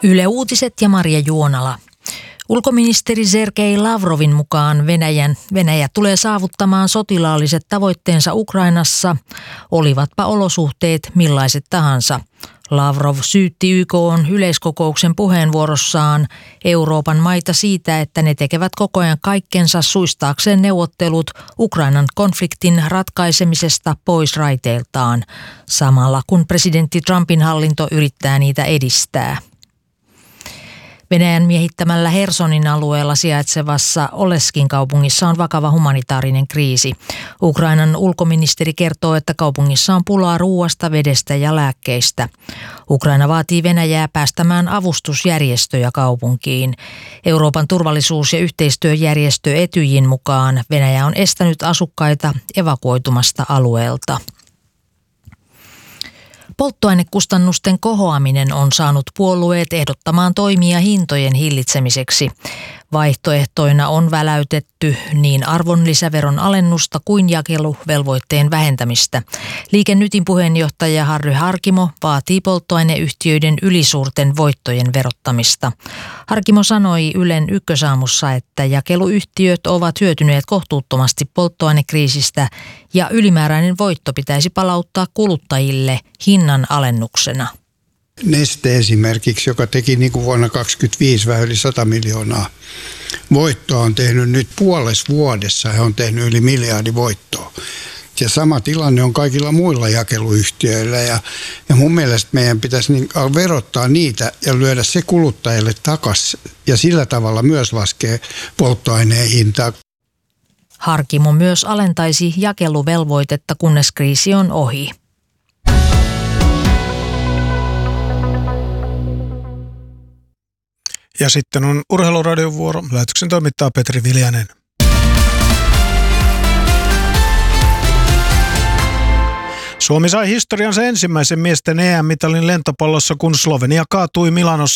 Yle Uutiset ja Maria Juonala. Ulkoministeri Sergei Lavrovin mukaan Venäjä tulee saavuttamaan sotilaalliset tavoitteensa Ukrainassa, olivatpa olosuhteet millaiset tahansa. Lavrov syytti YK:n yleiskokouksen puheenvuorossaan Euroopan maita siitä, että ne tekevät koko ajan kaikkensa suistaakseen neuvottelut Ukrainan konfliktin ratkaisemisesta pois raiteiltaan, samalla kun presidentti Trumpin hallinto yrittää niitä edistää. Venäjän miehittämällä Hersonin alueella sijaitsevassa Oleskin kaupungissa on vakava humanitaarinen kriisi. Ukrainan ulkoministeri kertoo, että kaupungissa on pulaa ruuasta, vedestä ja lääkkeistä. Ukraina vaatii Venäjää päästämään avustusjärjestöjä kaupunkiin. Euroopan turvallisuus- ja yhteistyöjärjestö Etyjin mukaan Venäjä on estänyt asukkaita evakuoitumasta alueelta. Polttoainekustannusten kohoaminen on saanut puolueet ehdottamaan toimia hintojen hillitsemiseksi. Vaihtoehtoina on väläytetty niin arvonlisäveron alennusta kuin jakeluvelvoitteen vähentämistä. Liike Nytin puheenjohtaja Harry Harkimo vaatii polttoaineyhtiöiden ylisuurten voittojen verottamista. Harkimo sanoi Ylen Ykkösaamussa, että jakeluyhtiöt ovat hyötyneet kohtuuttomasti polttoainekriisistä ja ylimääräinen voitto pitäisi palauttaa kuluttajille hinnan alennuksena. Neste esimerkiksi, joka teki niin kuin vuonna 2025 vähän yli 100 miljoonaa voittoa, on tehnyt nyt puolessa vuodessa, he on tehnyt yli miljardi voittoa. Ja sama tilanne on kaikilla muilla jakeluyhtiöillä ja mun mielestä meidän pitäisi verottaa niitä ja lyödä se kuluttajille takaisin ja sillä tavalla myös laskee polttoaineen hintaa. Harkimo myös alentaisi jakeluvelvoitetta, kunnes kriisi on ohi. Ja sitten on Urheiluradion vuoro. Lähetyksen toimittaa Petri Viljanen. Suomi sai historiansa ensimmäisen miesten EM-mitalin lentopallossa, kun Slovenia kaatui Milanossa